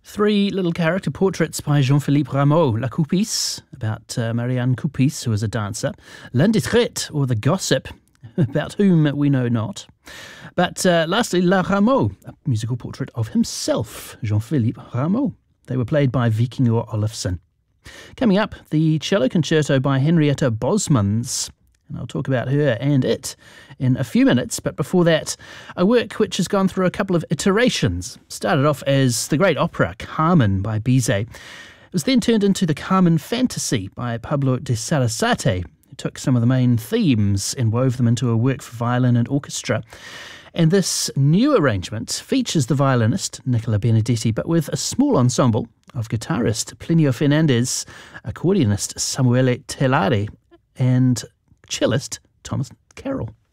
Three little character portraits by Jean-Philippe Rameau. La Coupisse, about Marianne Coupisse, who was a dancer. L'Indiscrète, or the gossip, about whom we know not. But lastly, La Rameau, a musical portrait of himself, Jean-Philippe Rameau. They were played by Vikingur Olafsson. Coming up, the cello concerto by Henrietta Bosmans. And I'll talk about her and it in a few minutes. But before that, a work which has gone through a couple of iterations. Started off as the great opera Carmen by Bizet. It was then turned into the Carmen Fantasy by Pablo de Sarasate, who took some of the main themes and wove them into a work for violin and orchestra. And this new arrangement features the violinist Nicola Benedetti, but with a small ensemble of guitarist Plinio Fernandez, accordionist Samuele Telari, and cellist Thomas Carroll.